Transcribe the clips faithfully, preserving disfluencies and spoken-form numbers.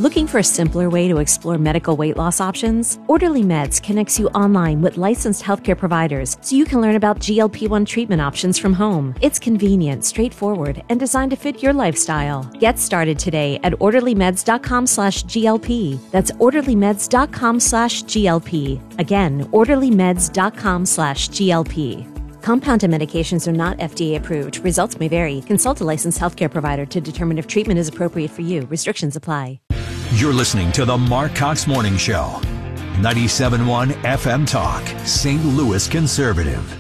Looking for a simpler way to explore medical weight loss options? Orderly Meds connects you online with licensed healthcare providers so you can learn about G L P one treatment options from home. It's convenient, straightforward, and designed to fit your lifestyle. Get started today at orderlymeds.com slash GLP. That's orderlymeds.com slash GLP. Again, orderlymeds.com slash GLP. Compounded medications are not F D A approved. Results may vary. Consult a licensed healthcare provider to determine if treatment is appropriate for you. Restrictions apply. You're listening to the Mark Cox Morning Show. ninety-seven point one F M Talk, Saint Louis Conservative.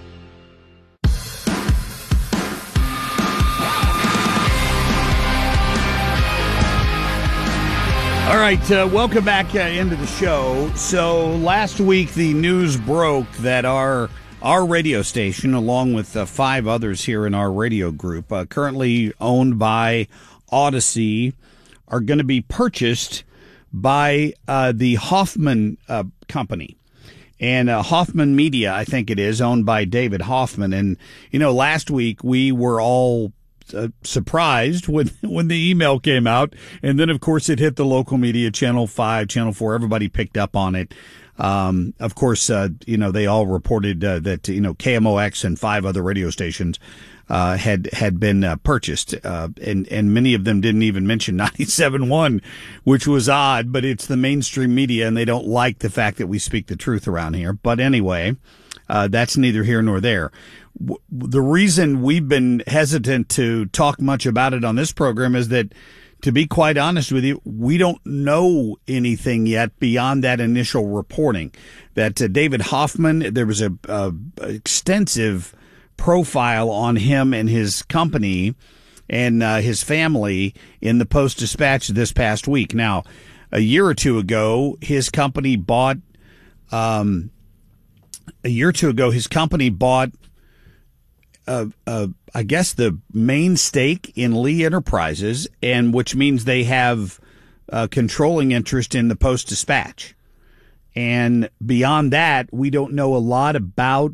All right, uh, welcome back uh, into the show. So last week the news broke that our our radio station, along with uh, five others here in our radio group, uh, currently owned by Odyssey, are going to be purchased by uh, the Hoffman uh, Company. And uh, Hoffman Media, I think it is, owned by David Hoffman. And, you know, last week we were all uh, surprised when, when the email came out. And then, of course, it hit the local media, Channel five, Channel four. Everybody picked up on it. Um, of course, uh, you know, they all reported uh, that, you know, K M O X and five other radio stations uh, had had been uh, purchased. Uh, and, and many of them didn't even mention ninety-seven point one, which was odd, but it's the mainstream media and they don't like the fact that we speak the truth around here. But anyway, uh, that's neither here nor there. W- the reason we've been hesitant to talk much about it on this program is that, to be quite honest with you, we don't know anything yet beyond that initial reporting. That uh, David Hoffman, there was a, a extensive profile on him and his company and uh, his family in the Post-Dispatch this past week. Now, a year or two ago, his company bought, um, a year or two ago, his company bought Uh, uh, I guess the main stake in Lee Enterprises, and which means they have uh, controlling interest in the Post-Dispatch. And beyond that, we don't know a lot about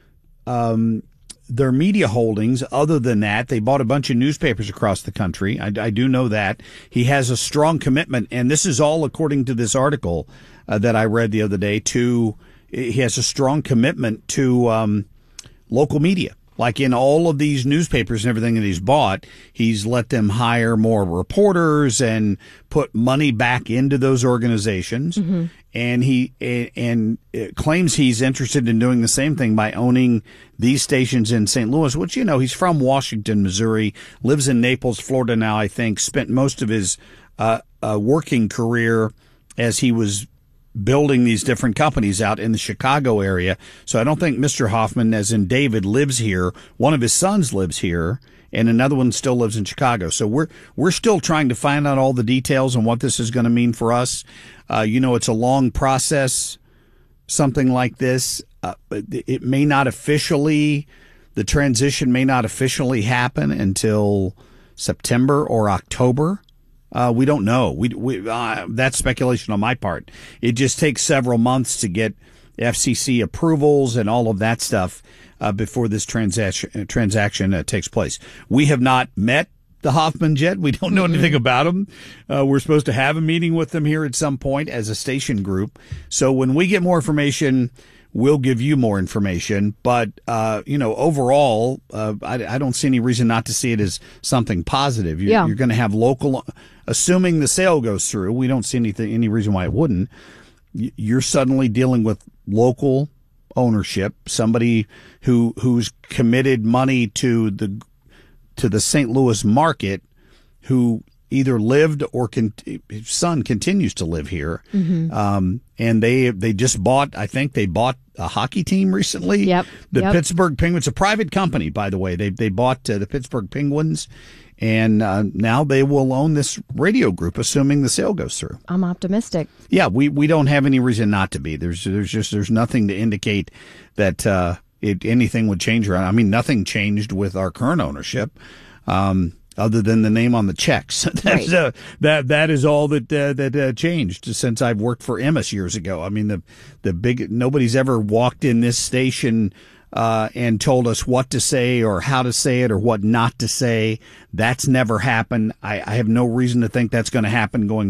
um, their media holdings. Other than that, they bought a bunch of newspapers across the country. I, I do know that. He has a strong commitment, and this is all according to this article uh, that I read the other day, to he has a strong commitment to um, local media. Like in all of these newspapers and everything that he's bought, he's let them hire more reporters and put money back into those organizations. Mm-hmm. And he and it claims he's interested in doing the same thing by owning these stations in Saint Louis, which, you know, he's from Washington, Missouri, lives in Naples, Florida now, I think, spent most of his uh, uh, working career as he was building these different companies out in the Chicago area. So I don't think Mister Hoffman, as in David, lives here. One of his sons lives here, and another one still lives in Chicago. So we're we're still trying to find out all the details on what this is going to mean for us. Uh, you know, it's a long process, something like this. Uh, it may not officially, the transition may not officially happen until September or October. Uh, we don't know. We, we uh, that's speculation on my part. It just takes several months to get F C C approvals and all of that stuff uh, before this transaction transaction uh, takes place. We have not met the Hoffmans yet. We don't know anything about them. Uh, we're supposed to have a meeting with them here at some point as a station group. So when we get more information, we'll give you more information. But, uh, you know, overall, uh, I, I don't see any reason not to see it as something positive. You're, yeah. you're going to have local, assuming the sale goes through, we don't see anything, any reason why it wouldn't. You're suddenly dealing with local ownership, somebody who who's committed money to the to the Saint Louis market, who either lived or con- his son continues to live here. Mm-hmm. Um, and they they just bought, I think they bought a hockey team recently. Yep. The yep. Pittsburgh Penguins, a private company, by the way. They they bought uh, the Pittsburgh Penguins, and uh, now they will own this radio group, assuming the sale goes through. I'm optimistic. Yeah, we, we don't have any reason not to be. There's there's just there's nothing to indicate that uh, it anything would change around. I mean, nothing changed with our current ownership. Um, other than the name on the checks. That's, right. uh, that that is all that uh, that uh, changed since I've worked for Emmis years ago. I mean, the the big nobody's ever walked in this station uh, and told us what to say or how to say it or what not to say. That's never happened. I, I have no reason to think that's going to happen going